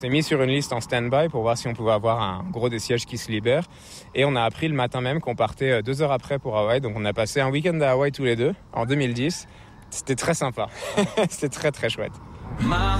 On s'est mis sur une liste en stand-by pour voir si on pouvait avoir un gros des sièges qui se libèrent. Et on a appris le matin même qu'on partait 2 heures après pour Hawaï. Donc on a passé un week-end à Hawaï tous les deux en 2010. C'était très sympa. C'était très très chouette. My